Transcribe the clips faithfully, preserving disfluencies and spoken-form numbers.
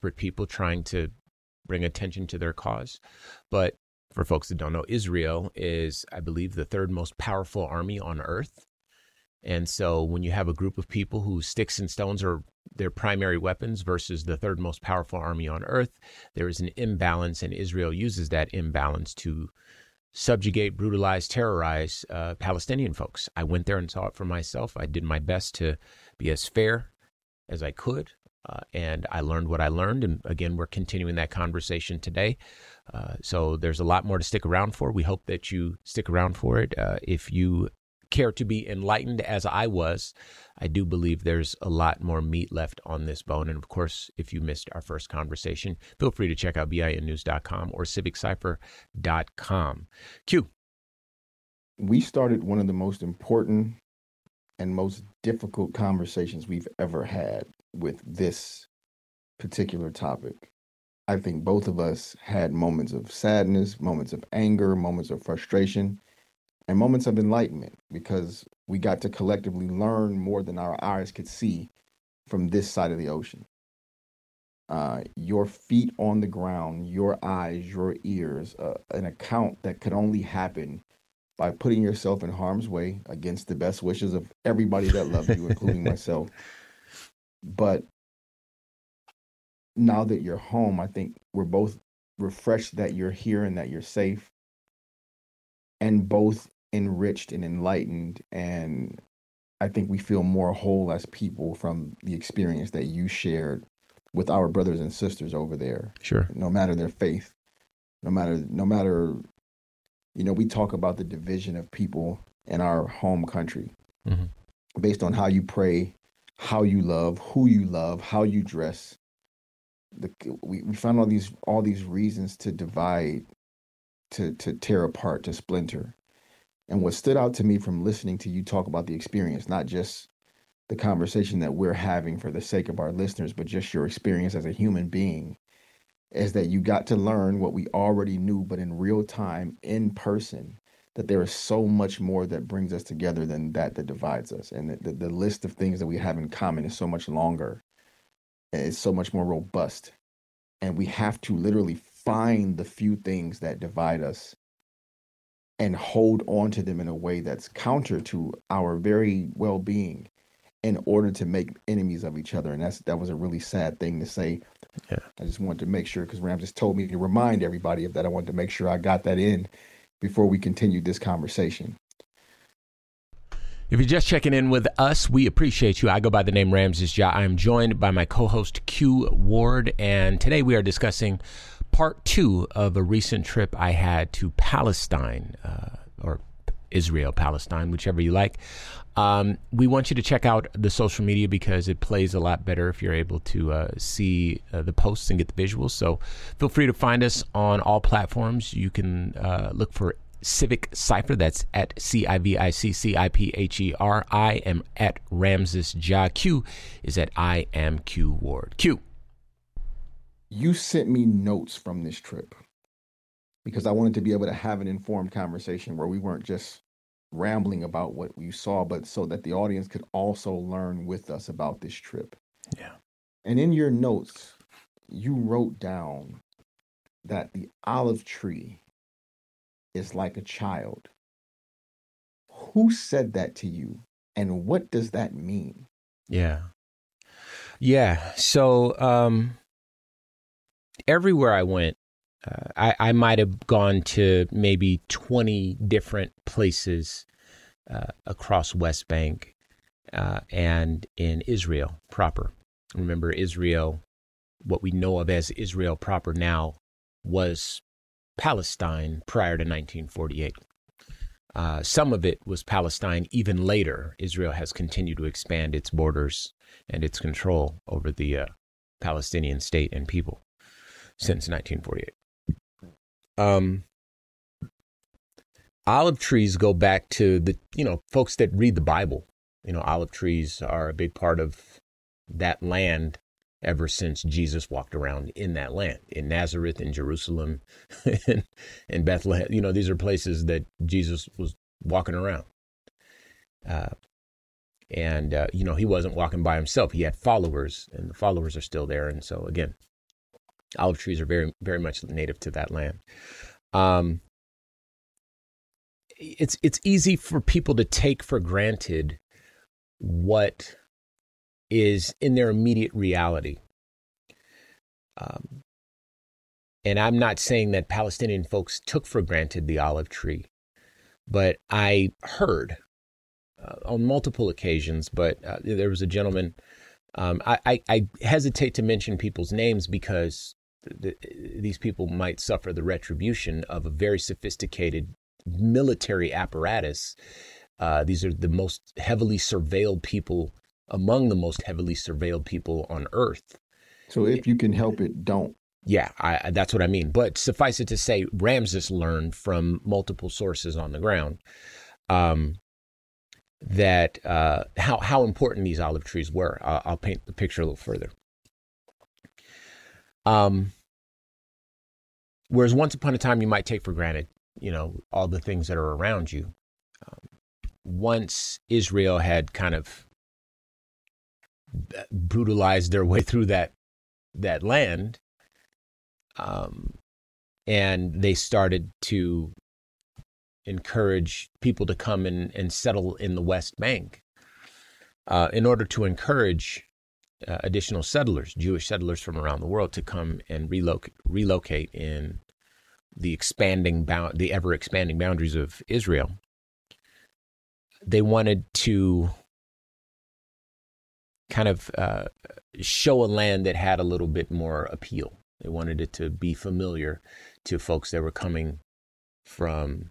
desperate people trying to bring attention to their cause. But for folks that don't know, Israel is, I believe, the third most powerful army on earth. And so when you have a group of people whose sticks and stones are their primary weapons versus the third most powerful army on earth, there is an imbalance, and Israel uses that imbalance to subjugate, brutalize, terrorize uh, Palestinian folks. I went there and saw it for myself. I did my best to be as fair as I could, uh, and I learned what I learned. And again, we're continuing that conversation today. Uh, so there's a lot more to stick around for. We hope that you stick around for it. Uh, if you care to be enlightened as I was, I do believe there's a lot more meat left on this bone. And of course, if you missed our first conversation, feel free to check out B I N news dot com or civic cipher dot com. Q. We started one of the most important and most difficult conversations we've ever had with this particular topic. I think both of us had moments of sadness, moments of anger, moments of frustration, and moments of enlightenment, because we got to collectively learn more than our eyes could see from this side of the ocean. Uh, your feet on the ground, your eyes, your ears, uh, an account that could only happen by putting yourself in harm's way against the best wishes of everybody that loves you, including myself. But now that you're home, I think we're both refreshed that you're here and that you're safe, and both enriched and enlightened. And I think we feel more whole as people from the experience that you shared with our brothers and sisters over there. Sure. No matter their faith, no matter, no matter, you know, we talk about the division of people in our home country mm-hmm. based on how you pray, how you love, who you love, how you dress. The, we, we found all these, all these reasons to divide, to, to tear apart, to splinter. And what stood out to me from listening to you talk about the experience, not just the conversation that we're having for the sake of our listeners, but just your experience as a human being, is that you got to learn what we already knew, but in real time, in person, that there is so much more that brings us together than that that divides us. And the, the, the list of things that we have in common is so much longer. It's so much more robust. And we have to literally find the few things that divide us and hold on to them in a way that's counter to our very well-being in order to make enemies of each other. And that's that was a really sad thing to say. Yeah. I just wanted to make sure, because Ram just told me to remind everybody of that. I wanted to make sure I got that in before we continued this conversation. If you're just checking in with us, we appreciate you. I go by the name Ramses Ja. I am joined by my co-host Q Ward, and today we are discussing part two of a recent trip I had to Palestine, uh, or Israel, Palestine, whichever you like. Um, we want you to check out the social media because it plays a lot better if you're able to uh, see uh, the posts and get the visuals. So feel free to find us on all platforms. You can uh, look for Civic Cipher. That's at C I V I C C I P H E R. I am at Ramses Ja. Q is at I am Q Ward. Q. You sent me notes from this trip because I wanted to be able to have an informed conversation where we weren't just rambling about what we saw, but so that the audience could also learn with us about this trip. Yeah. And in your notes, you wrote down that the olive tree is like a child. Who said that to you? And what does that mean? Yeah. Yeah. So, um, everywhere I went, uh, I, I might have gone to maybe twenty different places uh, across West Bank uh, and in Israel proper. Remember, Israel, what we know of as Israel proper now, was Palestine prior to nineteen forty-eight. Uh, some of it was Palestine even later. Israel has continued to expand its borders and its control over the uh, Palestinian state and people since nineteen forty-eight. Um, olive trees go back to the, you know, folks that read the Bible. You know, olive trees are a big part of that land ever since Jesus walked around in that land, in Nazareth, in Jerusalem, in, in Bethlehem. You know, these are places that Jesus was walking around. Uh, and, uh, you know, he wasn't walking by himself. He had followers, and the followers are still there. And so, again, Olive trees are very, very much native to that land. Um, it's it's easy for people to take for granted what is in their immediate reality. Um, and I'm not saying that Palestinian folks took for granted the olive tree, but I heard uh, on multiple occasions, but uh, there was a gentleman, um, I, I, I hesitate to mention people's names because th- th- these people might suffer the retribution of a very sophisticated military apparatus. Uh, these are the most heavily surveilled people, among the most heavily surveilled people on earth. So if you can help it, don't. Yeah, I, that's what I mean. But suffice it to say, Ramses learned from multiple sources on the ground um, that uh, how how important these olive trees were. I'll, I'll paint the picture a little further. Um, whereas once upon a time, you might take for granted, you know, all the things that are around you. Um, once Israel had kind of brutalized their way through that that land, um, and they started to encourage people to come and, and settle in the West Bank uh, in order to encourage uh, additional settlers, Jewish settlers from around the world, to come and relocate, relocate in the expanding bound, the ever expanding boundaries of Israel. They wanted to kind of uh, show a land that had a little bit more appeal. They wanted it to be familiar to folks that were coming from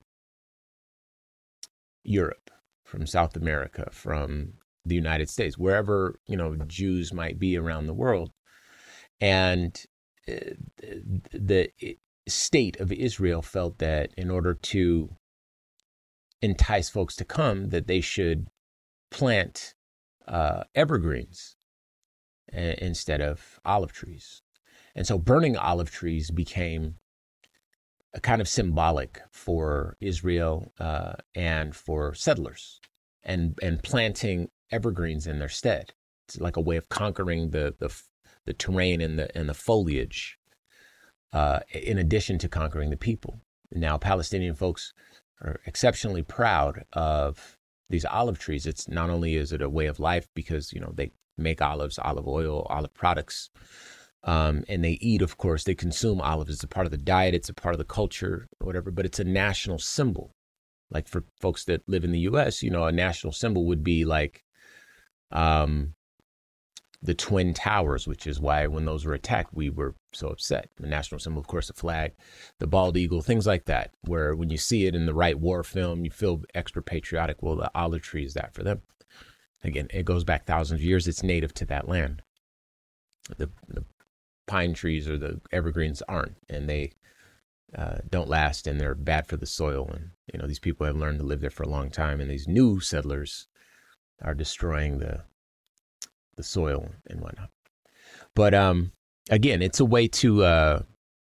Europe, from South America, from the United States, wherever, you know, Jews might be around the world. And uh, the state of Israel felt that in order to entice folks to come, that they should plant uh, evergreens a- instead of olive trees. And so burning olive trees became a kind of symbolic for Israel uh, and for settlers, and and planting evergreens in their stead. It's like a way of conquering the the, the terrain and the and the foliage, uh, in addition to conquering the people. Now, Palestinian folks are exceptionally proud of these olive trees. It's not only is it a way of life because, you know, they make olives, olive oil, olive products. Um, and they eat, of course, they consume olives. It's a part of the diet. It's a part of the culture, whatever, but it's a national symbol. Like for folks that live in the U S, you know, a national symbol would be like um, the Twin Towers, which is why when those were attacked, we were so upset. The national symbol, of course, the flag, the bald eagle, things like that, where when you see it in the right war film, you feel extra patriotic. Well, the olive tree is that for them. Again, it goes back thousands of years. It's native to that land. The, the pine trees or the evergreens aren't, and they uh, don't last, and they're bad for the soil. And, you know, these people have learned to live there for a long time, and these new settlers are destroying the the soil and whatnot. But um, again, it's a way to uh,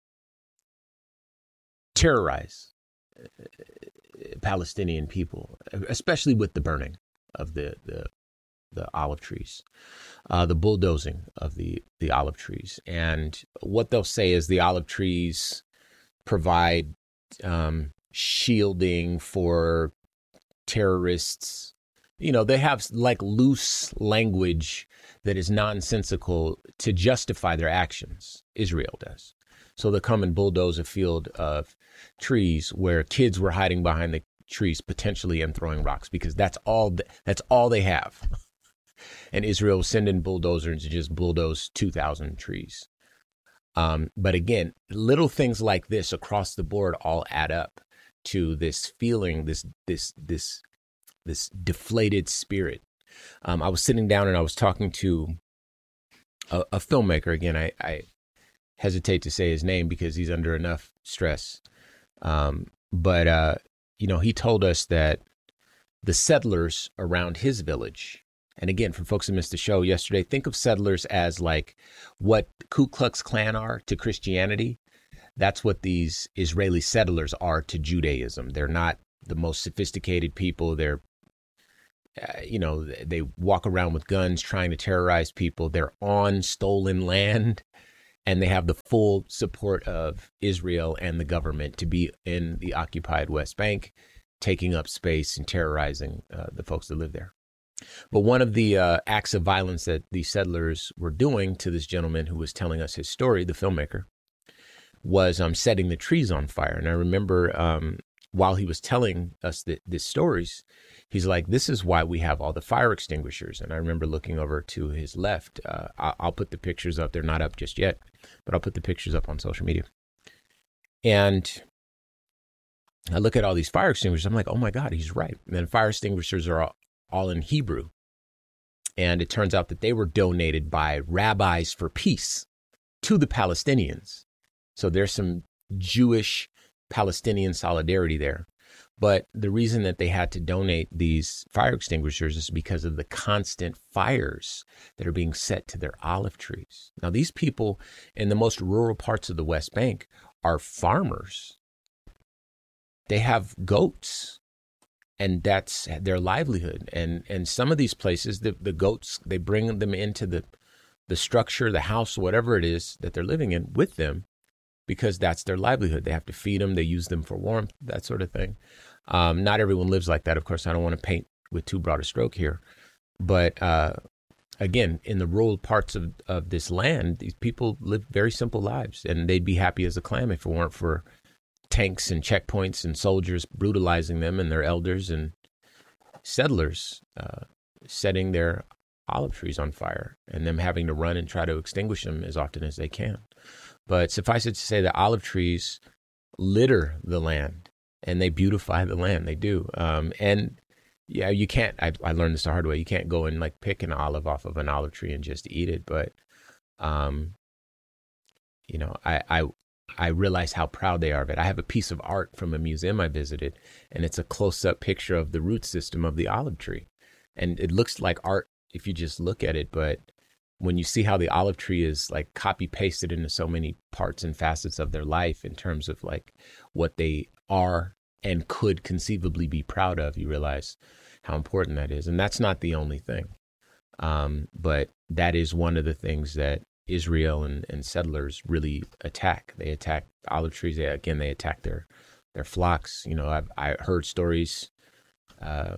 terrorize Palestinian people, especially with the burning of the the, the olive trees. Uh, the bulldozing of the, the olive trees. And what they'll say is the olive trees provide um, shielding for terrorists. You know, they have like loose language that is nonsensical to justify their actions. Israel does. So they'll come and bulldoze a field of trees where kids were hiding behind the trees, potentially, and throwing rocks, because that's all, th- that's all they have. And Israel will send in bulldozers to just bulldoze two thousand trees. Um, but again, little things like this across the board all add up to this feeling, this this this this deflated spirit. Um, I was sitting down and I was talking to a, a filmmaker. Again, I, I hesitate to say his name because he's under enough stress. Um, but, uh, you know, he told us that the settlers around his village, and again, for folks who missed the show yesterday, think of settlers as like what Ku Klux Klan are to Christianity. That's what these Israeli settlers are to Judaism. They're not the most sophisticated people. They're, uh, you know, they walk around with guns trying to terrorize people. They're on stolen land. and they have the full support of Israel and the government to be in the occupied West Bank, taking up space and terrorizing uh, the folks that live there. But one of the uh, acts of violence that the settlers were doing to this gentleman who was telling us his story, the filmmaker, was um, setting the trees on fire. And I remember um, while he was telling us the, the stories, he's like, this is why we have all the fire extinguishers. And I remember looking over to his left. Uh, I'll, I'll put the pictures up. They're not up just yet, but I'll put the pictures up on social media. And I look at all these fire extinguishers. I'm like, oh, my God, he's right. And then fire extinguishers are all, all in Hebrew. And it turns out that they were donated by Rabbis for Peace to the Palestinians. So there's some Jewish Palestinian solidarity there. But the reason that they had to donate these fire extinguishers is because of the constant fires that are being set to their olive trees. Now, these people in the most rural parts of the West Bank are farmers. They have goats, and that's their livelihood. And and some of these places, the, the goats, they bring them into the, the structure, the house, whatever it is that they're living in with them, because that's their livelihood. They have to feed them. They use them for warmth, that sort of thing. Um, not everyone lives like that. Of course, I don't want to paint with too broad a stroke here. But uh, again, in the rural parts of, of this land, these people live very simple lives, and they'd be happy as a clam if it weren't for tanks and checkpoints and soldiers brutalizing them and their elders and settlers uh, setting their olive trees on fire and them having to run and try to extinguish them as often as they can. But suffice it to say that olive trees litter the land and they beautify the land. They do. Um, and yeah, you can't, I, I learned this the hard way. You can't go and like pick an olive off of an olive tree and just eat it. But, um, you know, I, I, I realize how proud they are of it. I have a piece of art from a museum I visited, and it's a close-up picture of the root system of the olive tree. And it looks like art if you just look at it, but when you see how the olive tree is like copy pasted into so many parts and facets of their life in terms of like what they are and could conceivably be proud of, you realize how important that is. And that's not the only thing. Um, but that is one of the things that Israel and, and settlers really attack. They attack olive trees. They, again, they attack their, their flocks. You know, I've I heard stories uh,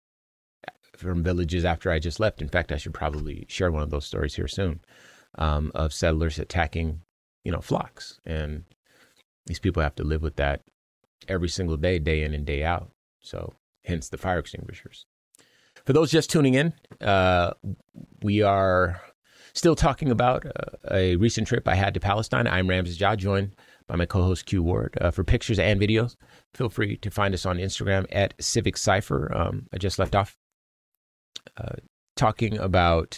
from villages after I just left. In fact, I should probably share one of those stories here soon, um, of settlers attacking, you know, flocks. And these people have to live with that every single day, day in and day out. So hence the fire extinguishers. For those just tuning in, uh, we are still talking about uh, a recent trip I had to Palestine. I'm Ramses Ja, joined by my co-host Q Ward. Uh, for pictures and videos, feel free to find us on Instagram at Civic Cypher. Um, I just left off uh, talking about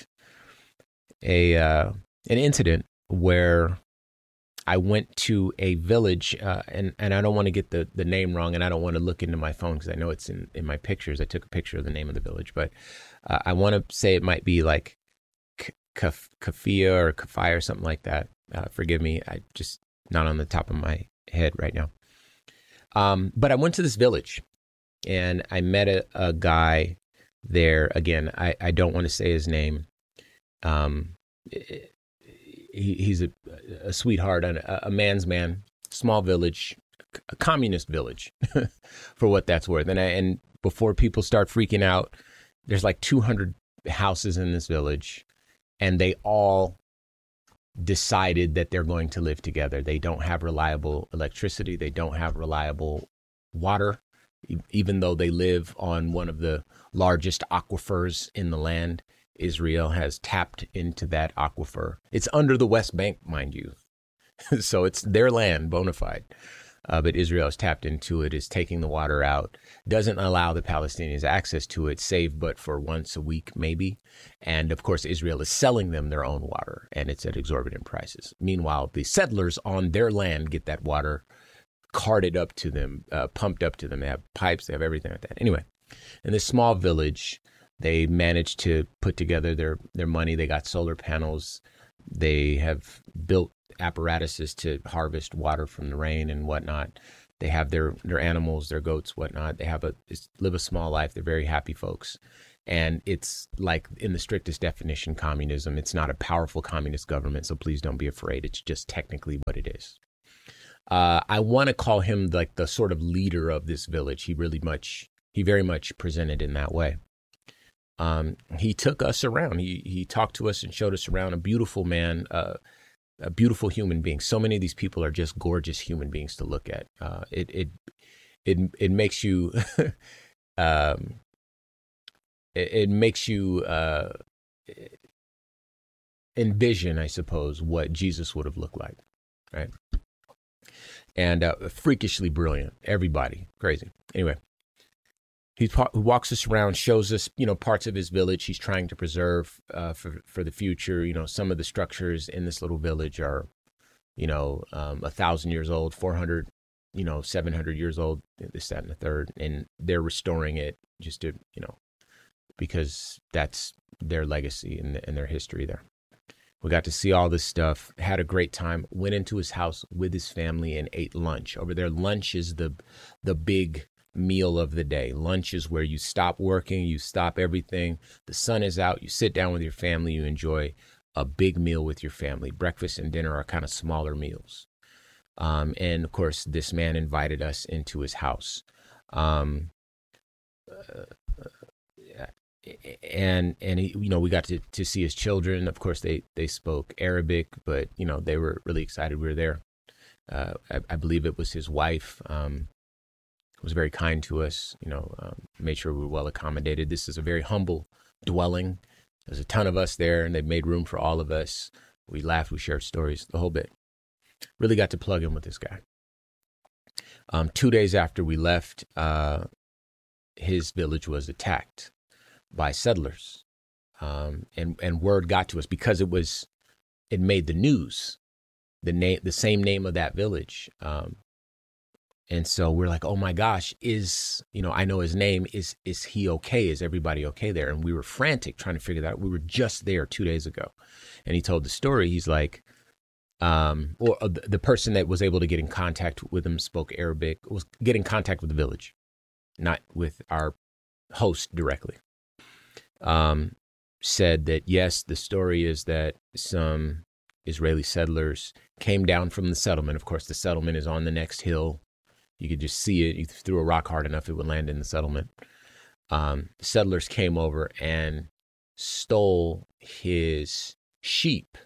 a uh, an incident where I went to a village, uh, and, and I don't want to get the, the name wrong, and I don't want to look into my phone because I know it's in, in my pictures. I took a picture of the name of the village, but uh, I want to say it might be like Kaf- Kafia or Kafai or something like that. Uh, forgive me, I just not on the top of my head right now. Um, but I went to this village, and I met a, a guy there. Again, I, I don't want to say his name. Um, it, He, he's a, a sweetheart, a, a man's man, small village, a communist village, for what that's worth. And I, and before people start freaking out, there's like two hundred houses in this village, and they all decided that they're going to live together. They don't have reliable electricity. They don't have reliable water, even though they live on one of the largest aquifers in the land. Israel has tapped into that aquifer. It's under the West Bank, mind you. So it's their land, bona fide. Uh, but Israel has tapped into it, is taking the water out, doesn't allow the Palestinians access to it, save but for once a week, maybe. And of course, Israel is selling them their own water, and it's at exorbitant prices. Meanwhile, the settlers on their land get that water carted up to them, uh, pumped up to them. They have pipes, they have everything like that. Anyway, in this small village, they managed to put together their, their money. They got solar panels. They have built apparatuses to harvest water from the rain and whatnot. They have their, their animals, their goats, whatnot. They have a live a small life. They're very happy folks. And it's like, in the strictest definition, communism. It's not a powerful communist government, so please don't be afraid. It's just technically what it is. Uh, I want to call him like the sort of leader of this village. He really much, he very much presented in that way. Um, he took us around. He he talked to us and showed us around. A beautiful man, uh, a beautiful human being. So many of these people are just gorgeous human beings to look at. Uh, it it it it makes you, um, it, it makes you uh, envision, I suppose, what Jesus would have looked like, right? And uh, freakishly brilliant. Everybody crazy. Anyway, he walks us around, shows us, you know, parts of his village he's trying to preserve uh, for for the future. You know, some of the structures in this little village are, you know, um, a thousand years old, four hundred, you know, seven hundred years old, this, that, and the third, and they're restoring it just to, you know, because that's their legacy and, and their history there. We got to see all this stuff, had a great time, went into his house with his family and ate lunch. Over there, lunch is the the big meal of the day. Lunch is where you stop working, you stop everything. The sun is out, you sit down with your family, you enjoy a big meal with your family. Breakfast and dinner are kind of smaller meals. Um, and of course, this man invited us into his house. Um, uh, And, and he, you know, we got to, to see his children. Of course, they, they spoke Arabic, but, you know, they were really excited we were there. Uh, I, I believe it was his wife, um, was very kind to us, you know, um, made sure we were well accommodated. This is a very humble dwelling. There's a ton of us there, and they've made room for all of us. We laughed, we shared stories, the whole bit. Really got to plug in with this guy. Um, two days after we left, uh, his village was attacked by settlers, um, and and word got to us because it was, it made the news, the name, the same name of that village, um, and so we're like, oh my gosh, is, you know, I know his name, is is he okay? Is everybody okay there? And we were frantic trying to figure that out. We were just there two days ago, and he told the story. He's like, um, or uh, the, the person that was able to get in contact with him spoke Arabic, was get in contact with the village, not with our host directly. Um, said that, yes, the story is that some Israeli settlers came down from the settlement. Of course, the settlement is on the next hill. You could just see it. You threw a rock hard enough, it would land in the settlement. Um, settlers came over and stole his sheep.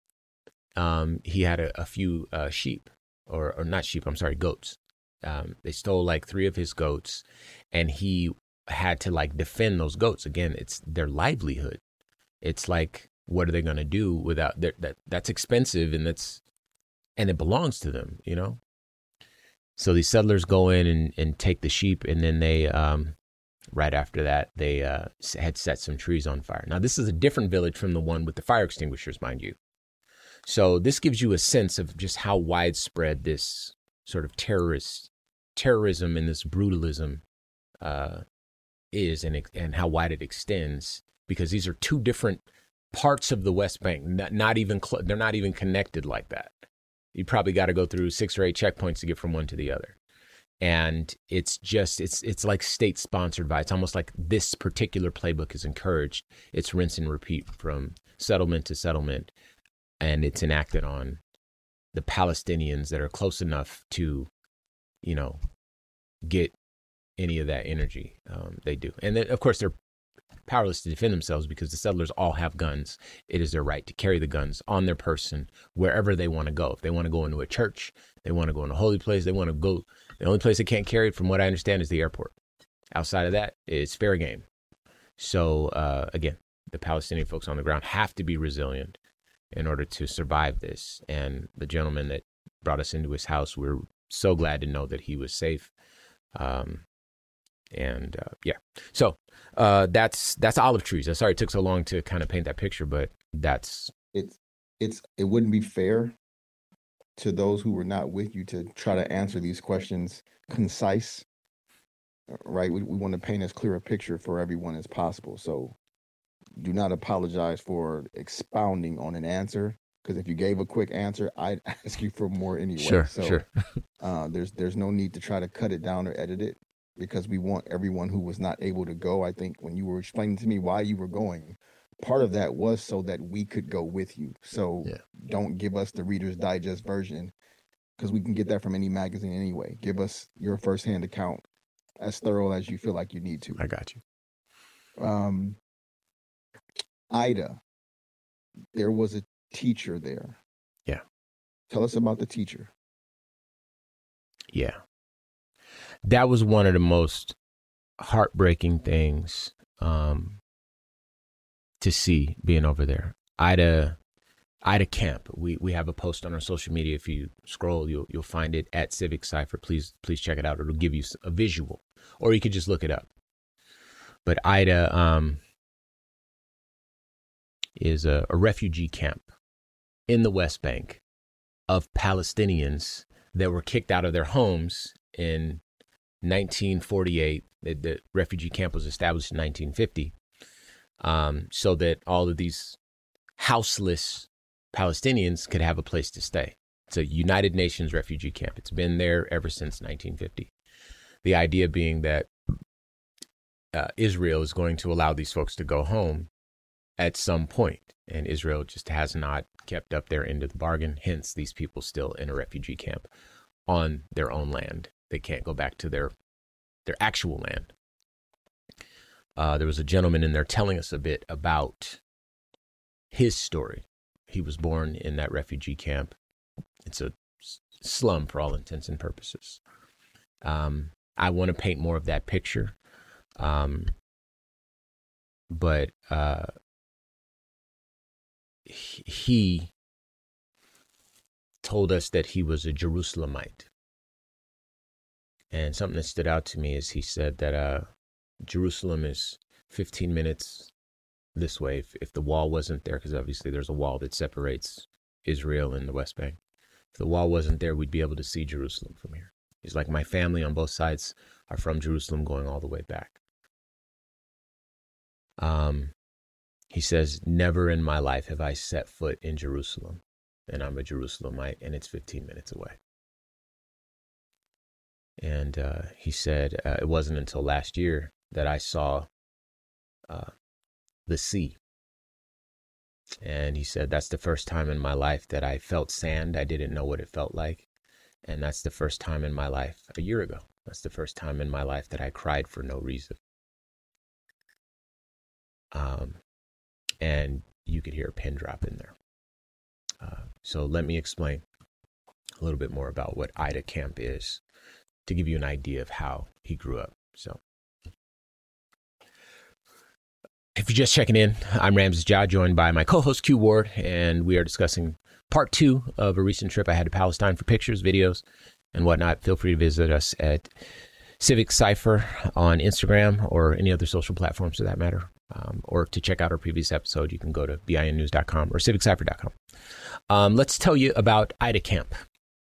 Um, he had a, a few uh, sheep, or, or not sheep, I'm sorry, goats. Um, they stole like three of his goats, and he had to like defend those goats. Again, it's their livelihood. It's like, what are they going to do without their, that? That's expensive, and that's, and it belongs to them, you know? So these settlers go in and, and take the sheep, and then they, um, right after that, they uh, had set some trees on fire. Now, this is a different village from the one with the fire extinguishers, mind you. So this gives you a sense of just how widespread this sort of terrorist terrorism and this brutalism uh, is, and and how wide it extends, because these are two different parts of the West Bank. Not, not even cl- they're not even connected like that. You probably got to go through six or eight checkpoints to get from one to the other. And it's just, it's it's like state-sponsored violence. It's almost like this particular playbook is encouraged. It's rinse and repeat from settlement to settlement. And it's enacted on the Palestinians that are close enough to, you know, get any of that energy. Um, they do. And then, of course, they're powerless to defend themselves because the settlers all have guns. It is their right to carry the guns on their person wherever they want to go. If they want to go into a church, they want to go in a holy place, they want to go. The only place they can't carry it, from what I understand, is the airport. Outside of that, it's fair game. So, uh, again, the Palestinian folks on the ground have to be resilient in order to survive this. And the gentleman that brought us into his house, we're so glad to know that he was safe. Um, and uh, yeah, so uh, that's that's olive trees. I'm sorry it took so long to kind of paint that picture, but that's it's it's it wouldn't be fair to those who were not with you to try to answer these questions concise, right? We, we want to paint as clear a picture for everyone as possible. So do not apologize for expounding on an answer, because if you gave a quick answer, I'd ask you for more anyway. Sure, so, sure. uh, there's there's no need to try to cut it down or edit it. because we want everyone who was not able to go. I think when you were explaining to me why you were going, part of that was so that we could go with you. So yeah. Don't give us the Reader's Digest version, because we can get that from any magazine anyway. Give us your firsthand account, as thorough as you feel like you need to. I got you. Um, Ida, there was a teacher there. Yeah. Tell us about the teacher. Yeah. That was one of the most heartbreaking things um, to see being over there. Ida, Ida Camp. We we have a post on our social media. If you scroll, you'll you'll find it at Civic Cypher. Please please check it out. It'll give you a visual, or you could just look it up. But Ida um, is a, a refugee camp in the West Bank of Palestinians that were kicked out of their homes in nineteen forty-eight. The, the refugee camp was established in nineteen fifty, um, so that all of these houseless Palestinians could have a place to stay. It's a United Nations refugee camp. It's been there ever since nineteen fifty. The idea being that uh, Israel is going to allow these folks to go home at some point, and Israel just has not kept up their end of the bargain. Hence, these people still in a refugee camp on their own land. They can't go back to their their actual land. Uh, there was a gentleman in there telling us a bit about his story. He was born in that refugee camp. It's a slum for all intents and purposes. Um, I want to paint more of that picture. Um, but uh, he told us that he was a Jerusalemite. And something that stood out to me is he said that uh, Jerusalem is fifteen minutes this way. If, if the wall wasn't there, because obviously there's a wall that separates Israel and the West Bank. If the wall wasn't there, we'd be able to see Jerusalem from here. He's like, my family on both sides are from Jerusalem going all the way back. Um, he says, never in my life have I set foot in Jerusalem, and I'm a Jerusalemite, and it's fifteen minutes away. And uh, he said, uh, it wasn't until last year that I saw uh, the sea. And he said, that's the first time in my life that I felt sand. I didn't know what it felt like. And that's the first time in my life, a year ago, that's the first time in my life that I cried for no reason. Um, and you could hear a pin drop in there. Uh, so let me explain a little bit more about what Ida Camp is, to give you an idea of how he grew up. So if you're just checking in, I'm Ramses Ja, joined by my co-host Q Ward, and we are discussing part two of a recent trip I had to Palestine for pictures, videos, and whatnot. Feel free to visit us at Civic Cypher on Instagram or any other social platforms for that matter. Um, or to check out our previous episode, you can go to B I N news dot com or civic cypher dot com. Um, let's tell you about Ida Camp.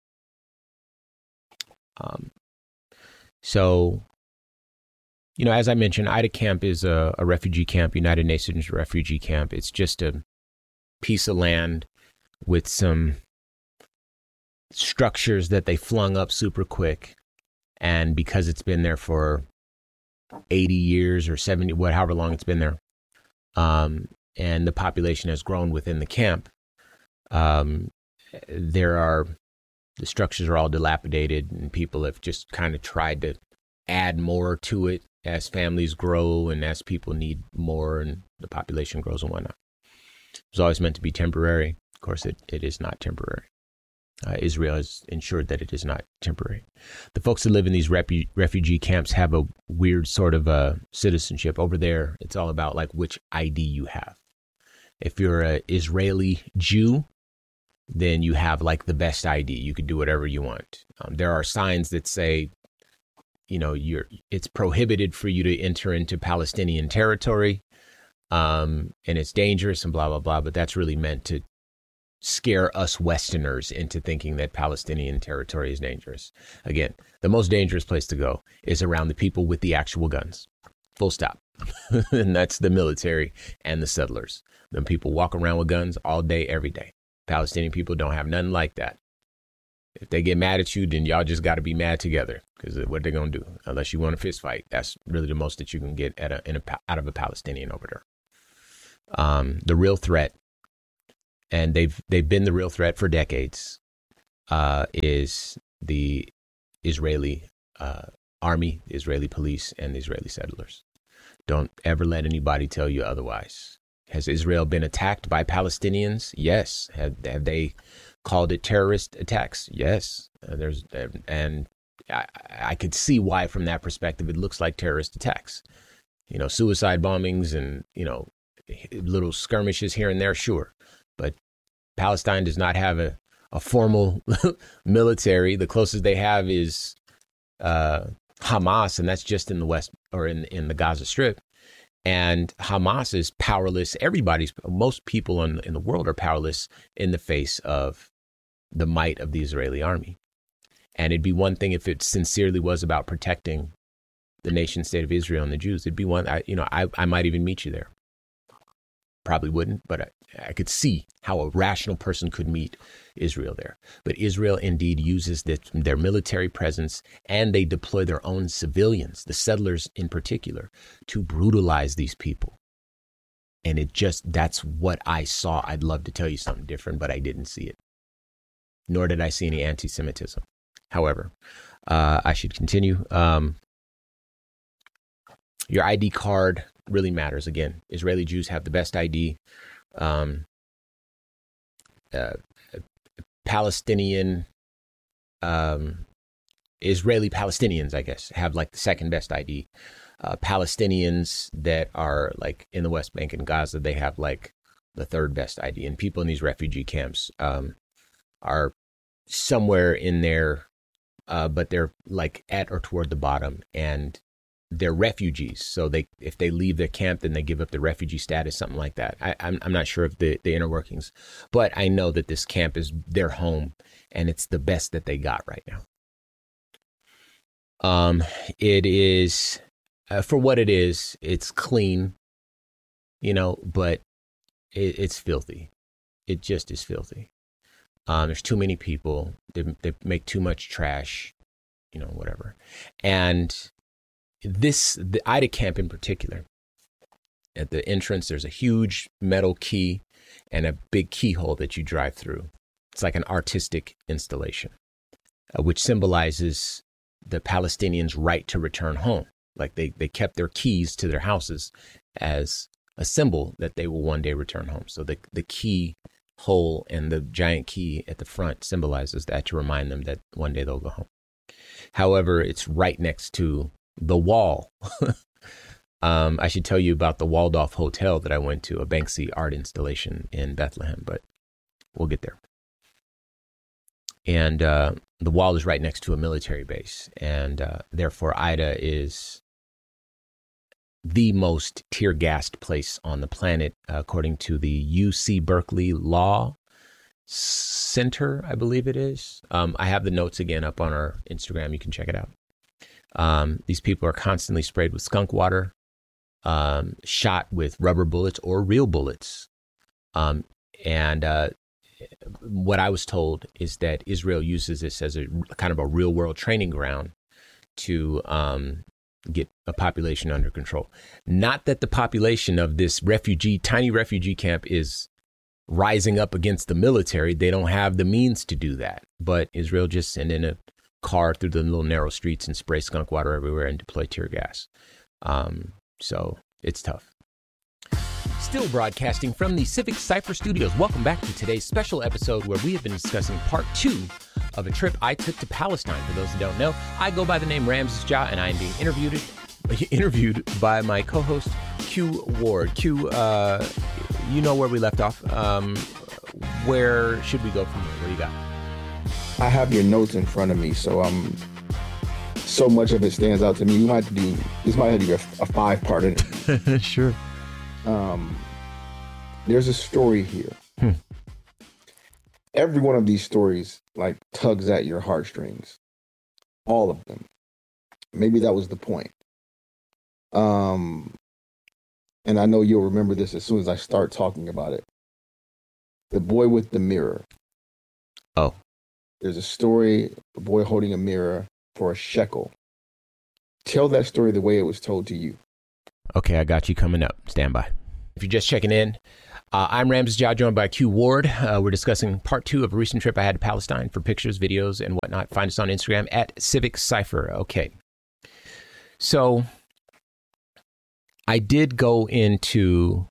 Um, So, you know, as I mentioned, Ida Camp is a, a refugee camp, United Nations refugee camp. It's just a piece of land with some structures that they flung up super quick. And because it's been there for eighty years or seventy, what, however long it's been there, um, and the population has grown within the camp, um, there are... the structures are all dilapidated, and people have just kind of tried to add more to it as families grow and as people need more and the population grows and whatnot. It was always meant to be temporary. Of course, it, it is not temporary. Uh, Israel has ensured that it is not temporary. The folks that live in these repu- refugee camps have a weird sort of uh, citizenship. Over there, it's all about like which I D you have. If you're an Israeli Jew, then you have like the best I D. You could do whatever you want. Um, there are signs that say, you know, you're it's prohibited for you to enter into Palestinian territory, um, and it's dangerous and blah, blah, blah. But that's really meant to scare us Westerners into thinking that Palestinian territory is dangerous. Again, the most dangerous place to go is around the people with the actual guns. Full stop. And that's the military and the settlers. Them people walk around with guns all day, every day. Palestinian people don't have nothing like that. If they get mad at you, then y'all just got to be mad together, because what they're going to do, unless you want a fist fight, that's really the most that you can get at a, in a, out of a Palestinian over there. Um, the real threat, and they've they've been the real threat for decades, uh, is the Israeli uh, army, the Israeli police, and the Israeli settlers. Don't ever let anybody tell you otherwise. Has Israel been attacked by Palestinians? Yes. Have, have they called it terrorist attacks? Yes. Uh, there's and I, I could see why, from that perspective, it looks like terrorist attacks. You know, suicide bombings and, you know, little skirmishes here and there, sure. But Palestine does not have a, a formal military. The closest they have is uh, Hamas, and that's just in the West, or in, in the Gaza Strip. And Hamas is powerless. Everybody's, most people in, in the world are powerless in the face of the might of the Israeli army. And it'd be one thing if it sincerely was about protecting the nation state of Israel and the Jews. It'd be one, I, you know, I, I might even meet you there. Probably wouldn't, but I, I could see how a rational person could meet Israel there. But Israel indeed uses the, their military presence, and they deploy their own civilians, the settlers in particular, to brutalize these people. And it just, that's what I saw. I'd love to tell you something different, but I didn't see it. Nor did I see any anti-Semitism. However, uh, I should continue. Um, your I D card really matters. Again, Israeli Jews have the best I D. Um, uh, Palestinian, um, Israeli Palestinians, I guess, have like the second best I D. Uh, Palestinians that are like in the West Bank and Gaza, they have like the third best I D. And people in these refugee camps um, are somewhere in there, uh, but they're like at or toward the bottom. And they're refugees, so they if they leave their camp, then they give up the refugee status, something like that. I, I'm I'm not sure of the, the inner workings, but I know that this camp is their home, and it's the best that they got right now. Um, it is uh, for what it is. It's clean, you know, but it, it's filthy. It just is filthy. Um, there's too many people. They they make too much trash, you know, whatever, and this, the Ida camp in particular, at the entrance, there's a huge metal key and a big keyhole that you drive through. It's like an artistic installation, uh, which symbolizes the Palestinians' right to return home. Like they, they kept their keys to their houses as a symbol that they will one day return home. So the, the key hole and the giant key at the front symbolizes that, to remind them that one day they'll go home. However, it's right next to the wall. um, I should tell you about the Waldorf Hotel that I went to, a Banksy art installation in Bethlehem, but we'll get there. And uh, the wall is right next to a military base, and uh, therefore Ida is the most tear-gassed place on the planet, uh, according to the U C Berkeley Law Center, I believe it is. Um, I have the notes again up on our Instagram. You can check it out. Um, these people are constantly sprayed with skunk water, um, shot with rubber bullets or real bullets. Um, and uh, what I was told is that Israel uses this as a kind of a real world training ground to um, get a population under control. Not that the population of this refugee, tiny refugee camp is rising up against the military. They don't have the means to do that. But Israel just sent in a car through the little narrow streets and spray skunk water everywhere and deploy tear gas. Um, so it's tough. Still broadcasting from the Civic Cypher Studios. Welcome back to today's special episode where we have been discussing part two of a trip I took to Palestine. For those who don't know, I go by the name Ramses Ja, and I am being interviewed interviewed by my co-host Q Ward. Q, uh, you know where we left off. Um, where should we go from here? What do you got? I have your notes in front of me, so um, so much of it stands out to me. We might have to do this. Might have to be a, a five-part in it. Sure. Um, there's a story here. Hmm. Every one of these stories like tugs at your heartstrings. All of them. Maybe that was the point. Um, and I know you'll remember this as soon as I start talking about it. The boy with the mirror. Oh. There's a story, a boy holding a mirror for a shekel. Tell that story the way it was told to you. Okay, I got you coming up. Stand by. If you're just checking in, uh, I'm Ramses Ja, joined by Q Ward. Uh, we're discussing part two of a recent trip I had to Palestine. For pictures, videos, and whatnot, find us on Instagram at Civic Cypher. Okay. So I did go into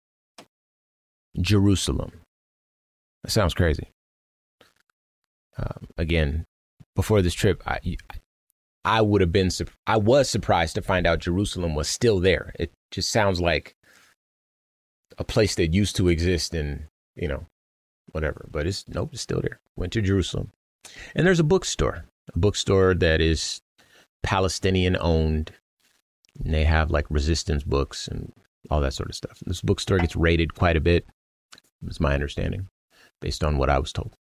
Jerusalem. That sounds crazy. Um, again, before this trip, I, I would have been, I was surprised to find out Jerusalem was still there. It just sounds like a place that used to exist and, you know, whatever. But it's, nope, it's still there. Went to Jerusalem. And there's a bookstore, a bookstore that is Palestinian owned. And they have like resistance books and all that sort of stuff. This bookstore gets raided quite a bit, is my understanding, based on what I was told.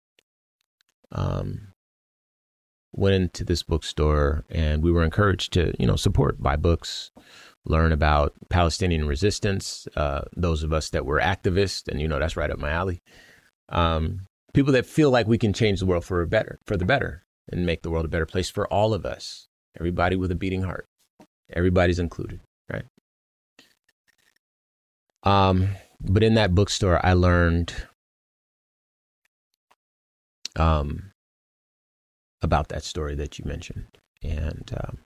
Um, went into this bookstore and we were encouraged to, you know, support, buy books, learn about Palestinian resistance. Uh, those of us that were activists, and, you know, that's right up my alley. Um, people that feel like we can change the world for a better, for the better, and make the world a better place for all of us. Everybody with a beating heart. Everybody's included, right? Um, but in that bookstore, I learned um, about that story that you mentioned. And um,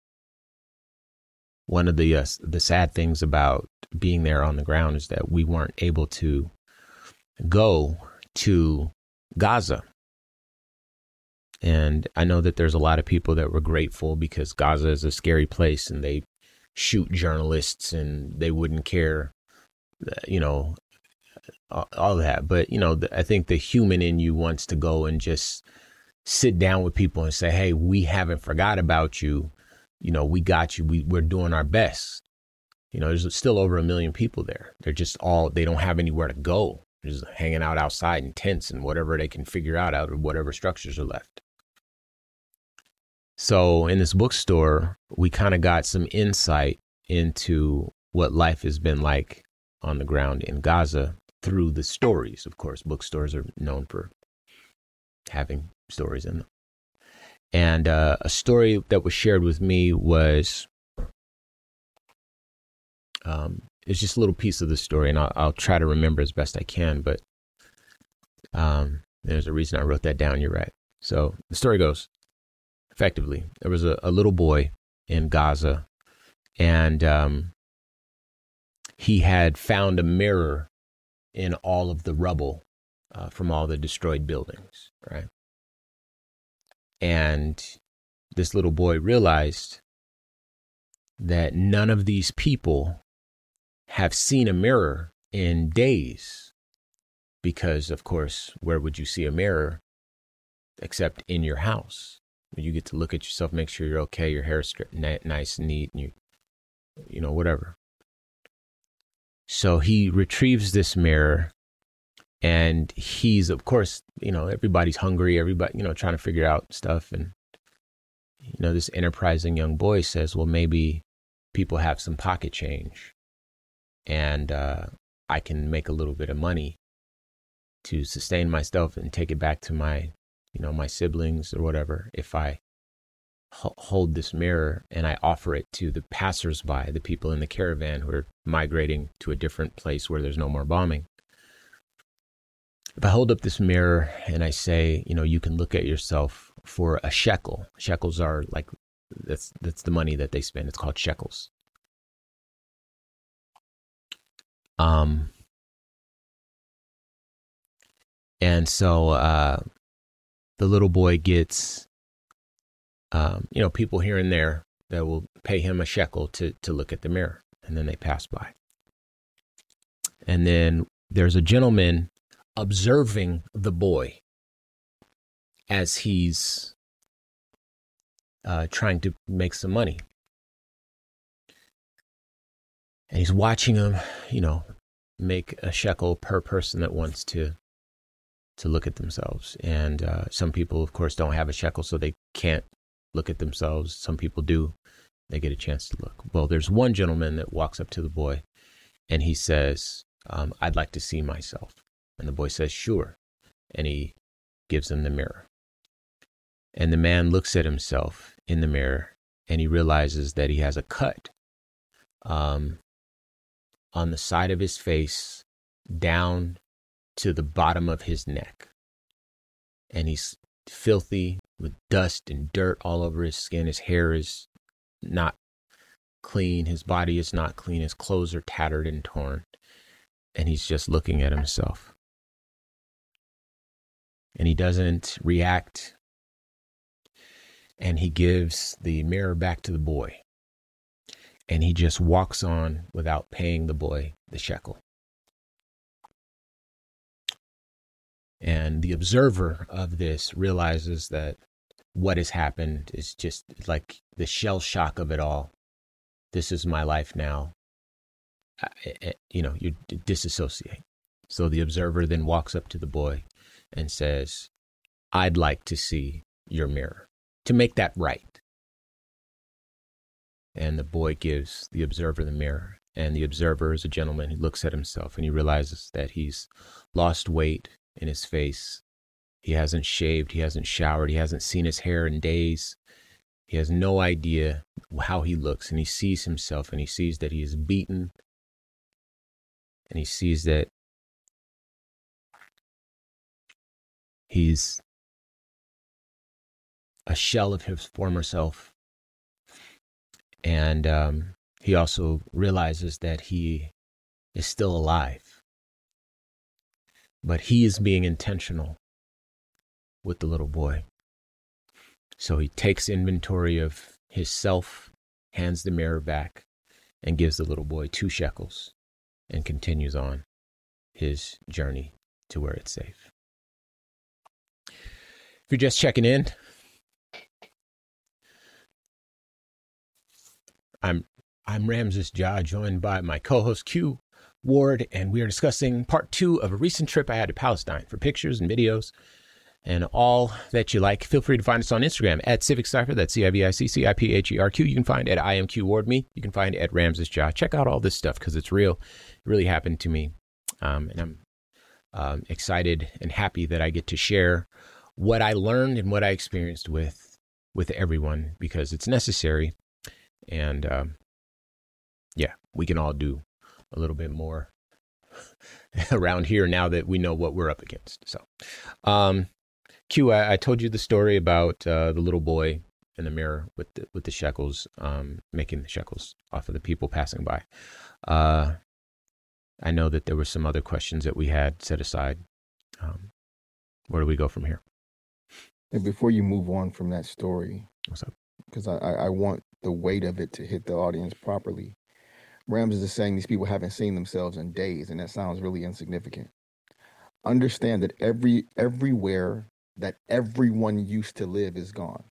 one of the uh, the sad things about being there on the ground is that we weren't able to go to Gaza. And I know that there's a lot of people that were grateful because Gaza is a scary place and they shoot journalists and they wouldn't care, you know, all that. But, you know, I think the human in you wants to go and just sit down with people and say, hey, we haven't forgot about you. You know, we got you. We, we're doing our best. You know, there's still over a million people there. They're just all, they don't have anywhere to go. They're just hanging out outside in tents and whatever they can figure out out of whatever structures are left. So in this bookstore, we kind of got some insight into what life has been like on the ground in Gaza through the stories. Of course, bookstores are known for having stories in them. And uh, a story that was shared with me was, um, it's just a little piece of the story, and I'll, I'll try to remember as best I can, but um, there's a reason I wrote that down. You're right. So the story goes, effectively, there was a, a little boy in Gaza, and um, he had found a mirror in all of the rubble uh, from all the destroyed buildings, right? And this little boy realized that none of these people have seen a mirror in days, because, of course, where would you see a mirror except in your house? You get to look at yourself, make sure you're okay, your hair's nice and neat, and you, you know, whatever. So he retrieves this mirror, and he's, of course, you know, everybody's hungry, everybody, you know, trying to figure out stuff. And, you know, this enterprising young boy says, well, maybe people have some pocket change, and uh, I can make a little bit of money to sustain myself and take it back to my, you know, my siblings or whatever, if I h- hold this mirror and I offer it to the passersby, the people in the caravan who are migrating to a different place where there's no more bombing. If I hold up this mirror and I say, you know, you can look at yourself for a shekel. Shekels are like, that's that's the money that they spend. It's called shekels. Um, and so uh, the little boy gets, um, you know, people here and there that will pay him a shekel to to look at the mirror, and then they pass by. And then there's a gentleman observing the boy as he's uh, trying to make some money. And he's watching him, you know, make a shekel per person that wants to to look at themselves. And uh, some people, of course, don't have a shekel, so they can't look at themselves. Some people do. They get a chance to look. Well, there's one gentleman that walks up to the boy, and he says, um, I'd like to see myself. And the boy says, sure. And he gives him the mirror. And the man looks at himself in the mirror and he realizes that he has a cut um, on the side of his face down to the bottom of his neck. And he's filthy with dust and dirt all over his skin. His hair is not clean. His body is not clean. His clothes are tattered and torn. And he's just looking at himself. And he doesn't react. And he gives the mirror back to the boy. And he just walks on without paying the boy the shekel. And the observer of this realizes that what has happened is just like the shell shock of it all. This is my life now. I, you know, you disassociate. So the observer then walks up to the boy and says, I'd like to see your mirror to make that right. And the boy gives the observer the mirror. And the observer is a gentleman. He looks at himself and he realizes that he's lost weight in his face. He hasn't shaved. He hasn't showered. He hasn't seen his hair in days. He has no idea how he looks. And he sees himself and he sees that he is beaten. And he sees that he's a shell of his former self. And um, he also realizes that he is still alive. But he is being intentional with the little boy. So he takes inventory of his self, hands the mirror back, and gives the little boy two shekels and continues on his journey to where it's safe. If you're just checking in, I'm I'm Ramses Ja, joined by my co-host Q Ward, and we are discussing part two of a recent trip I had to Palestine. For pictures and videos and all that you like, feel free to find us on Instagram at Civic Cypher. That's C I V I C C I P H E R Q. You can find at I am Q Ward me. You can find at Ramses Ja. Check out all this stuff because it's real. It really happened to me, um, and I'm um, excited and happy that I get to share what I learned and what I experienced with with everyone because it's necessary. And um, yeah, we can all do a little bit more around here now that we know what we're up against. So, um, Q, I, I told you the story about uh, the little boy in the mirror with the, with the shekels, um, making the shekels off of the people passing by. Uh, I know that there were some other questions that we had set aside. Um, where do we go from here? And before you move on from that story, what's up? Because I, I want the weight of it to hit the audience properly. Ramses is saying these people haven't seen themselves in days, and that sounds really insignificant. Understand that every everywhere that everyone used to live is gone.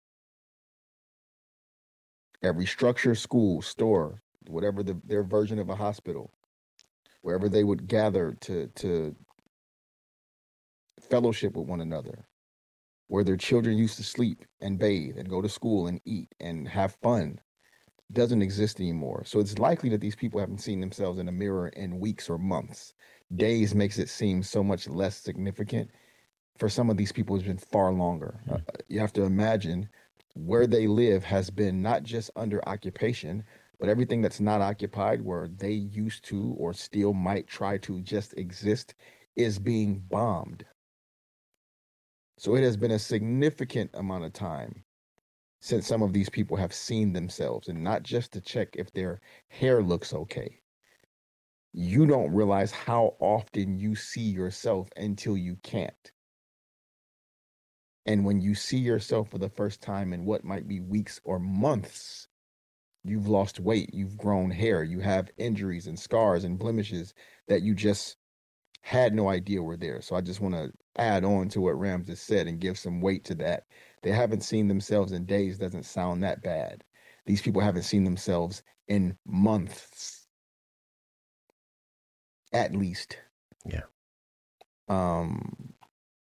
Every structure, school, store, whatever the, their version of a hospital, wherever they would gather to to fellowship with one another, where their children used to sleep and bathe and go to school and eat and have fun, doesn't exist anymore. So it's likely that these people haven't seen themselves in a mirror in weeks or months. Days makes it seem so much less significant. For some of these people, it's been far longer. Mm. Uh, you have to imagine where they live has been not just under occupation, but everything that's not occupied where they used to or still might try to just exist is being bombed. So it has been a significant amount of time since some of these people have seen themselves, and not just to check if their hair looks okay. You don't realize how often you see yourself until you can't. And when you see yourself for the first time in what might be weeks or months, you've lost weight, you've grown hair, you have injuries and scars and blemishes that you just had no idea were there. So I just want to add on to what Ramses said and give some weight to that. They haven't seen themselves in days doesn't sound that bad. These people haven't seen themselves in months, at least. Yeah. Um.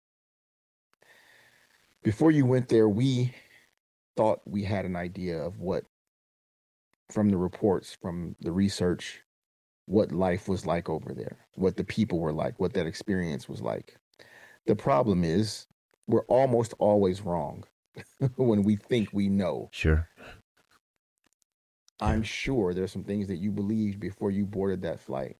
Before you went there, we thought we had an idea of what, from the reports, from the research, what life was like over there, what the people were like, what that experience was like. The problem is we're almost always wrong. when we think we know. Sure. I'm sure there's some things that you believed before you boarded that flight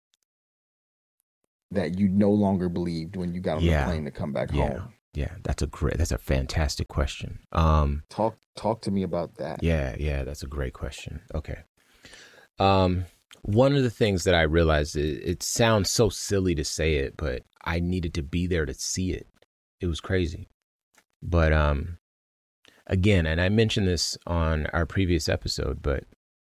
that you no longer believed when you got on Yeah. the plane to come back Yeah. home. Yeah. That's a great, that's a fantastic question. Um, Talk, talk to me about that. yeah. Yeah. That's a great question. Okay. Um, one of the things that I realized, it, it sounds so silly to say it, but I needed to be there to see it. It was crazy. But, um, again, and I mentioned this on our previous episode, but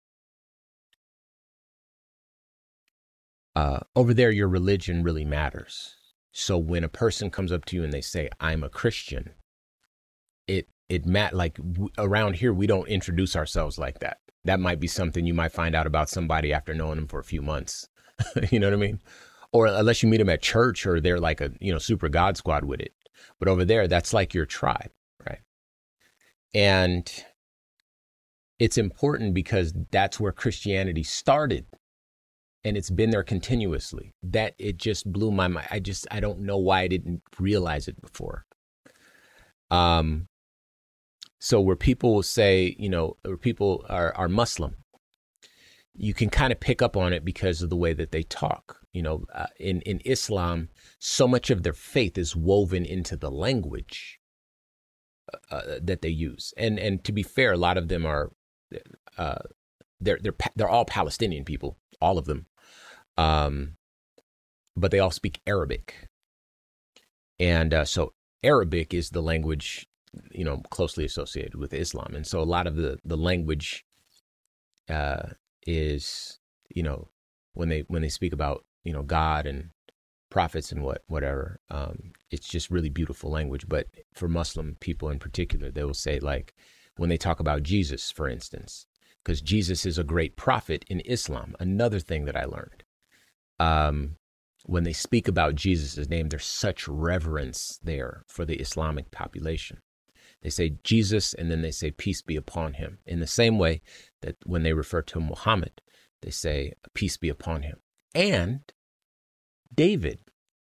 uh, over there, your religion really matters. So when a person comes up to you and they say, I'm a Christian, it, it mat like w- around here, we don't introduce ourselves like that. That might be something you might find out about somebody after knowing them for a few months. You know what I mean? Or unless you meet them at church or they're like a, you know, super God squad with it. But over there, that's like your tribe, right? And it's important because that's where Christianity started. And it's been there continuously. That it just blew my mind. I just, I don't know why I didn't realize it before. Um, so where people will say, you know, where people are, are Muslim, you can kind of pick up on it because of the way that they talk. You know, uh, in, in Islam, so much of their faith is woven into the language uh, that they use. And and to be fair, a lot of them are, uh, they're they're they're all Palestinian people, all of them, um, but they all speak Arabic. And uh, so Arabic is the language, you know, closely associated with Islam. And so a lot of the the language uh, is, you know, when they when they speak about, you know, God and prophets and what whatever, um, it's just really beautiful language. But for Muslim people in particular, they will say, like, when they talk about Jesus, for instance, because Jesus is a great prophet in Islam. Another thing that I learned, um, when they speak about Jesus' name, there's such reverence there for the Islamic population. They say Jesus, and then they say peace be upon him, in the same way that when they refer to Muhammad, they say peace be upon him. And David,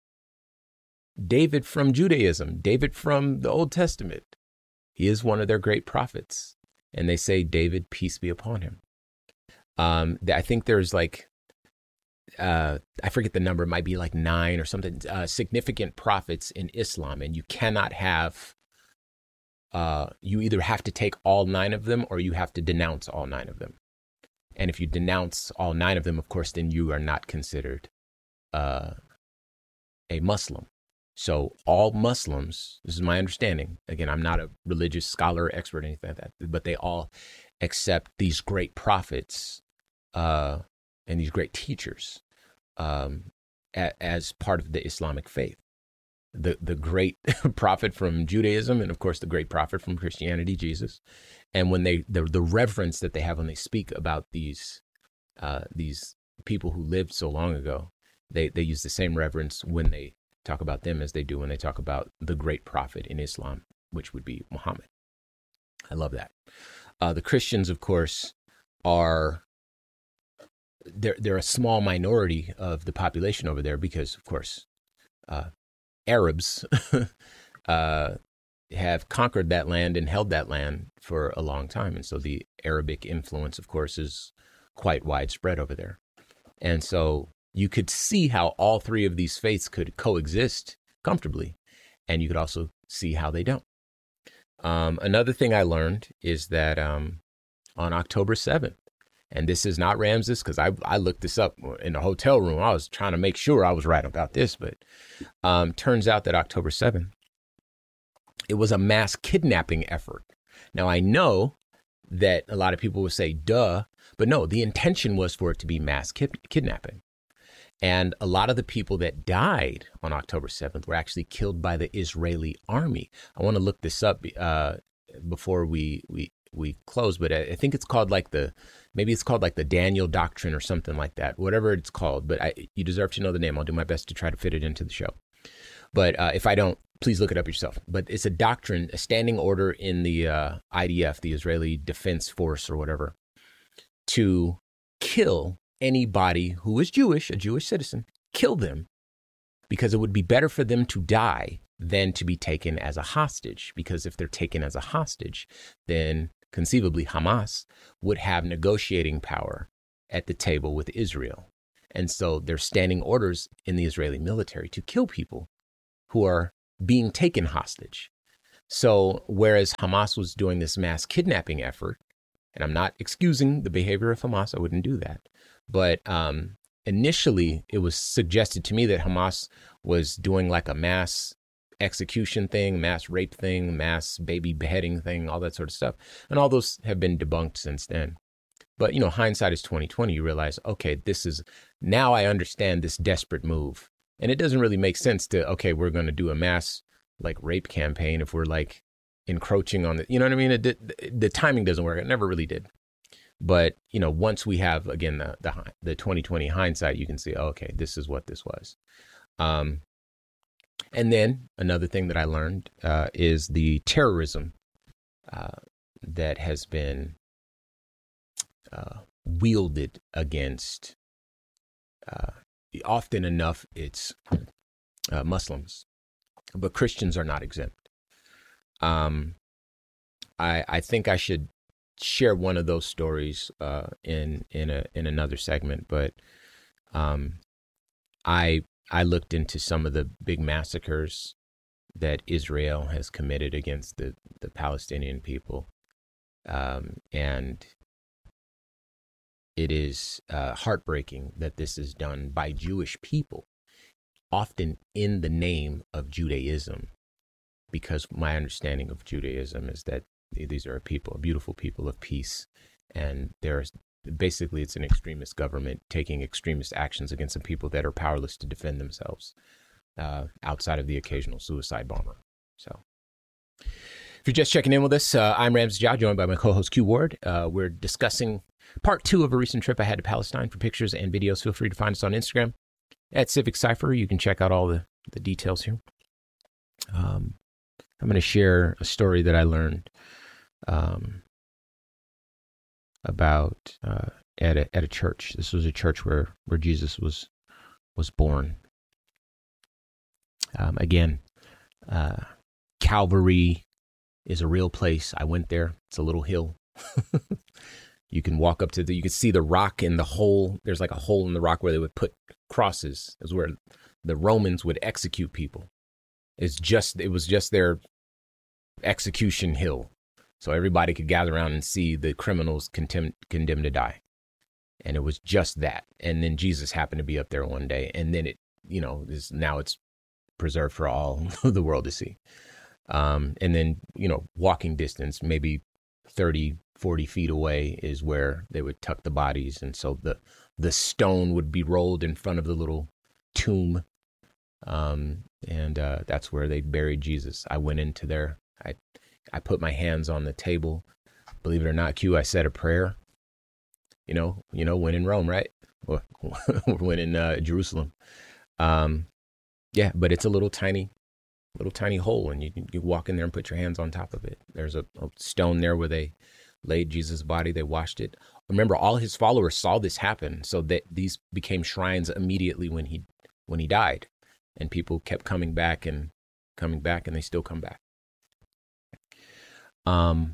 David from Judaism, David from the Old Testament, he is one of their great prophets. And they say, David, peace be upon him. Um, I think there's like, uh, I forget the number, it might be like nine or something, uh, significant prophets in Islam. And you cannot have, uh, you either have to take all nine of them or you have to denounce all nine of them. And if you denounce all nine of them, of course, then you are not considered uh, a Muslim. So all Muslims, this is my understanding, again, I'm not a religious scholar or expert or anything like that, but they all accept these great prophets uh, and these great teachers um, a, as part of the Islamic faith. The the great prophet from Judaism, and of course the great prophet from Christianity, Jesus. And when they the the reverence that they have when they speak about these uh, these people who lived so long ago, they they use the same reverence when they talk about them as they do when they talk about the great prophet in Islam, which would be Muhammad. I love that. Uh, the Christians, of course, are they're they're a small minority of the population over there because, of course, uh, Arabs uh, have conquered that land and held that land for a long time. And so the Arabic influence, of course, is quite widespread over there. And so you could see how all three of these faiths could coexist comfortably. And you could also see how they don't. Um, another thing I learned is that um, on October seventh, and this is not Ramses, because I I looked this up in the hotel room. I was trying to make sure I was right about this, but um, turns out that October seventh, it was a mass kidnapping effort. Now, I know that a lot of people would say, duh, but no, the intention was for it to be mass kid- kidnapping. And a lot of the people that died on October seventh were actually killed by the Israeli army. I want to look this up uh, before we, we we close, but I think it's called like the, maybe it's called like the Daniel Doctrine or something like that, whatever it's called. But I, you deserve to know the name. I'll do my best to try to fit it into the show. But uh, if I don't, please look it up yourself. But it's a doctrine, a standing order in the uh, I D F, the Israeli Defense Force or whatever, to kill anybody who is Jewish, a Jewish citizen, kill them, because it would be better for them to die than to be taken as a hostage. Because if they're taken as a hostage, then conceivably Hamas would have negotiating power at the table with Israel. And so there's standing orders in the Israeli military to kill people who are being taken hostage. So whereas Hamas was doing this mass kidnapping effort, and I'm not excusing the behavior of Hamas, I wouldn't do that. But um, initially, it was suggested to me that Hamas was doing like a mass execution thing, mass rape thing, mass baby beheading thing, all that sort of stuff. And all those have been debunked since then. But, you know, hindsight is twenty twenty. You realize, okay, this is, now I understand this desperate move. And it doesn't really make sense to, okay, we're going to do a mass like rape campaign if we're like encroaching on the, you know what I mean? It did, the timing doesn't work. It never really did. But, you know, once we have, again, the the, the twenty twenty hindsight, you can see, oh, okay, this is what this was. Um, and then another thing that I learned uh, is the terrorism uh, that has been uh, wielded against, uh, often enough, it's uh, Muslims, but Christians are not exempt. Um, I I think I should share one of those stories uh, in in a in another segment, but um, I I looked into some of the big massacres that Israel has committed against the the Palestinian people, um, and it is uh, heartbreaking that this is done by Jewish people, often in the name of Judaism, because my understanding of Judaism is that these are a people, a beautiful people of peace, and there's basically it's an extremist government taking extremist actions against some people that are powerless to defend themselves, uh, outside of the occasional suicide bomber. So, if you're just checking in with us, uh, I'm Ramses Ja, joined by my co-host Q Ward. Uh, we're discussing part two of a recent trip I had to Palestine. For pictures and videos, feel free to find us on Instagram at Civic Cypher. You can check out all the, the details here. Um, I'm going to share a story that I learned um, about uh, at a at a church. This was a church where where Jesus was was born. Um, again, uh, Calvary is a real place. I went there. It's a little hill. You can walk up to the, you can see the rock in the hole. There's like a hole in the rock where they would put crosses. It was where the Romans would execute people. It's just, it was just their execution hill. So everybody could gather around and see the criminals condemned, condemned to die. And it was just that. And then Jesus happened to be up there one day. And then it, you know, is now it's preserved for all the world to see. Um, and then, you know, walking distance, maybe thirty, forty feet away is where they would tuck the bodies. And so the, the stone would be rolled in front of the little tomb. Um, and, uh, that's where they buried Jesus. I went into there. I, I put my hands on the table. Believe it or not, Q, I said a prayer. You know, you know, when in Rome, right? When in uh, Jerusalem. Um, yeah, but it's a little tiny, little tiny hole, and you you walk in there and put your hands on top of it. There's a, a stone there where they laid Jesus' body. They washed it. Remember, all his followers saw this happen, so that these became shrines immediately when he when he died, and people kept coming back and coming back, and they still come back. Um.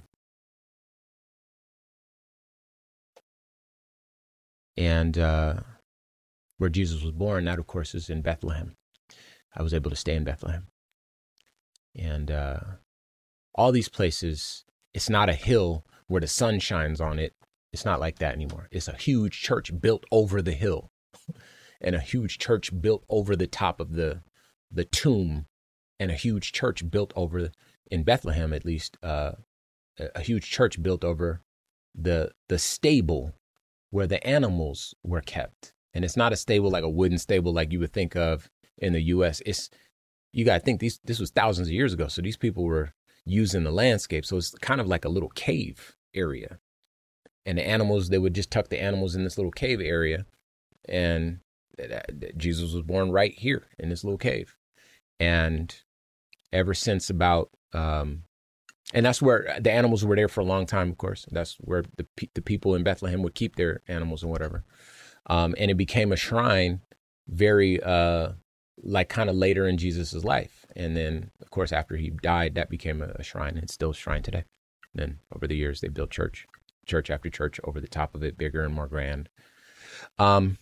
And uh, where Jesus was born, that, of course, is in Bethlehem. I was able to stay in Bethlehem. And uh, all these places, it's not a hill where the sun shines on it. It's not like that anymore. It's a huge church built over the hill and a huge church built over the top of the the tomb, and a huge church built over, in Bethlehem at least, uh, a huge church built over the the stable where the animals were kept. And it's not a stable like a wooden stable like you would think of in the U S. It's, you got to think these, this was thousands of years ago. So these people were using the landscape. So it's kind of like a little cave area. And the animals, they would just tuck the animals in this little cave area. And Jesus was born right here in this little cave. And ever since about, um, and that's where the animals were there for a long time, of course. That's where the the people in Bethlehem would keep their animals and whatever. Um, and it became a shrine very, uh, like kind of later in Jesus's life. And then, of course, after he died, that became a, a shrine. It's still a shrine today. And then over the years, they built church, church after church over the top of it, bigger and more grand. Um,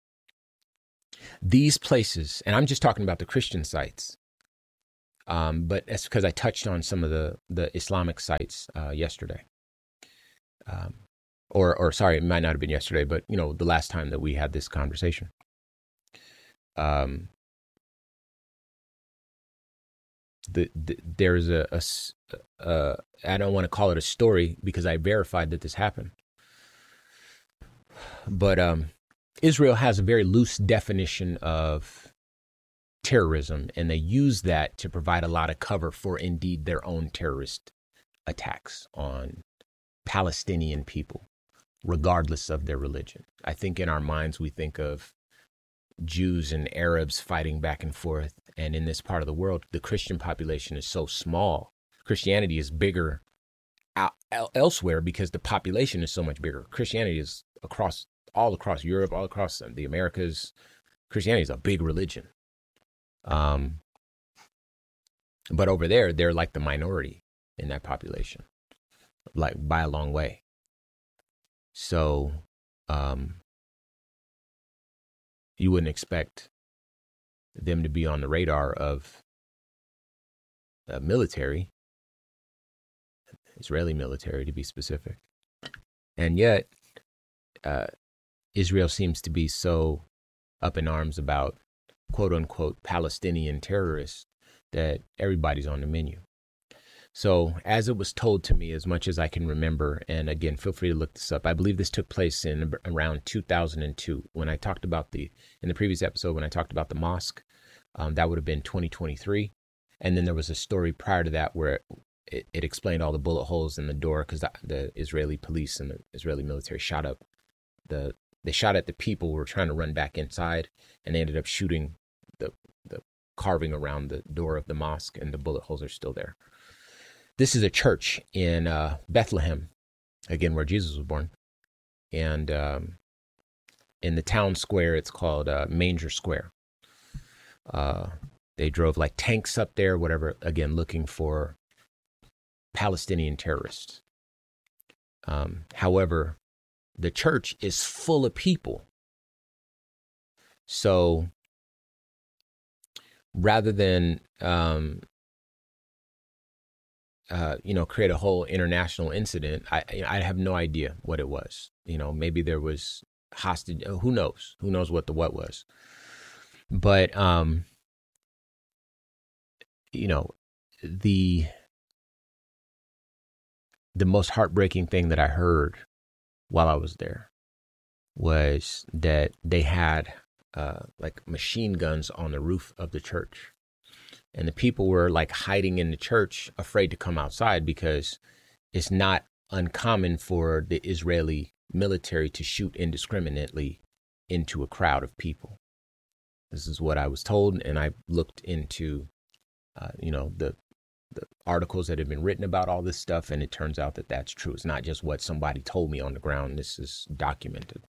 these places, and I'm just talking about the Christian sites, um, but that's because I touched on some of the, the Islamic sites uh, yesterday. Um, or, or sorry, it might not have been yesterday, but, you know, the last time that we had this conversation. Um, the, the there's a, a, a, I don't want to call it a story because I verified that this happened. But um, Israel has a very loose definition of terrorism, and they use that to provide a lot of cover for, indeed, their own terrorist attacks on Palestinian people, regardless of their religion. I think in our minds, we think of Jews and Arabs fighting back and forth. And in this part of the world, the Christian population is so small. Christianity is bigger out, elsewhere because the population is so much bigger. Christianity is across, all across Europe, all across the Americas. Christianity is a big religion. Um, but over there, they're like the minority in that population, like by a long way. So, um, you wouldn't expect them to be on the radar of uh, military, Israeli military to be specific. And yet, uh, Israel seems to be so up in arms about quote unquote Palestinian terrorists that everybody's on the menu. So as it was told to me, as much as I can remember, and again, feel free to look this up. I believe this took place in around two thousand two. When I talked about the, in the previous episode, when I talked about the mosque, um, that would have been twenty twenty-three. And then there was a story prior to that where it, it explained all the bullet holes in the door because the, the Israeli police and the Israeli military shot up the, they shot at the people who were trying to run back inside, and they ended up shooting the, the carving around the door of the mosque, and the bullet holes are still there. This is a church in uh, Bethlehem, again, where Jesus was born. And um, in the town square, it's called uh, Manger Square. Uh, they drove like tanks up there, whatever, again, looking for Palestinian terrorists. Um, however, the church is full of people. So rather than... Um, Uh, you know, create a whole international incident, I I have no idea what it was. You know, maybe there was hostage. Who knows? Who knows what the what was? But um, you know, the the most heartbreaking thing that I heard while I was there was that they had uh, like machine guns on the roof of the church. And the people were like hiding in the church, afraid to come outside because it's not uncommon for the Israeli military to shoot indiscriminately into a crowd of people. This is what I was told. And I looked into, uh, you know, the, the articles that have been written about all this stuff. And it turns out that that's true. It's not just what somebody told me on the ground. This is documented.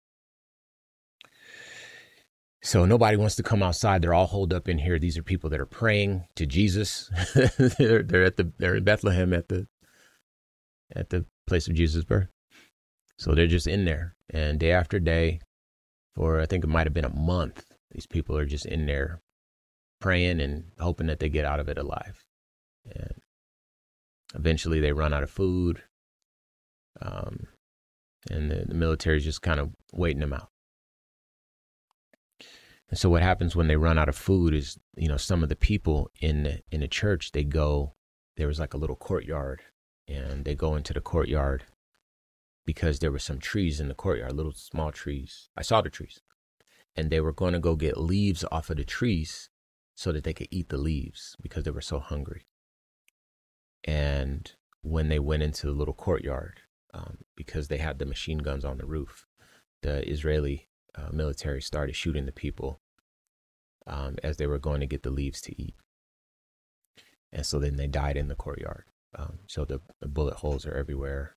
So nobody wants to come outside. They're all holed up in here. These are people that are praying to Jesus. they're, they're at the they're in Bethlehem at the at the place of Jesus' birth. So they're just in there, and day after day, for I think it might have been a month, these people are just in there praying and hoping that they get out of it alive. And eventually, they run out of food, um, and the, the military is just kind of waiting them out. And so what happens when they run out of food is, you know, some of the people in the, in the church, they go, there was like a little courtyard, and they go into the courtyard because there were some trees in the courtyard, little small trees. I saw the trees, and they were going to go get leaves off of the trees so that they could eat the leaves because they were so hungry. And when they went into the little courtyard, um, because they had the machine guns on the roof, the Israeli Uh, military started shooting the people um, as they were going to get the leaves to eat. And so then they died in the courtyard. Um, so the, the bullet holes are everywhere.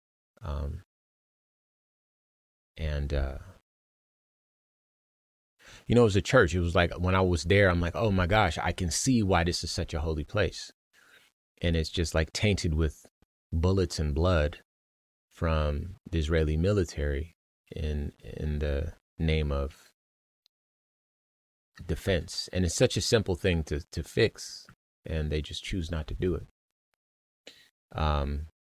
Um, and uh, you know, it was a church. It was like when I was there, I'm like, oh my gosh, I can see why this is such a holy place. And it's just like tainted with bullets and blood from the Israeli military in in the name of defense. And it's such a simple thing to to fix, and they just choose not to do it. Um,